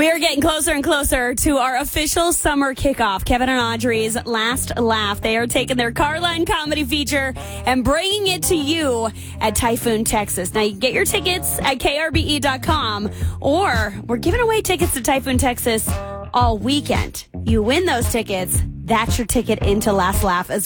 We are getting closer and closer to our official summer kickoff. Kevin and Audrey's Last Laugh. They are taking their Carline comedy feature and bringing it to you at Typhoon, Texas. Now, you can get your tickets at krbe.com, or we're giving away tickets to Typhoon, Texas all weekend. You win those tickets. That's your ticket into Last Laugh as